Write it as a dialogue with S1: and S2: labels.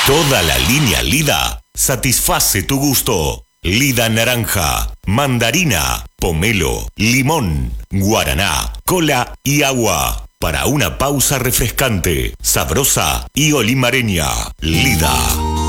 S1: Toda la línea Lida satisface tu gusto. Lida naranja, mandarina, pomelo, limón, guaraná, cola y agua. Para una pausa refrescante, sabrosa y olimareña. Lida.